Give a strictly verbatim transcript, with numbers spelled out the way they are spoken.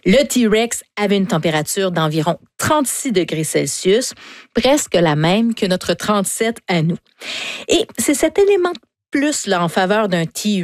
Le T-Rex avait une température d'environ trente-six degrés Celsius, presque la même que notre trente-sept à nous. Et c'est cet élément de plus là, en faveur d'un T-Rex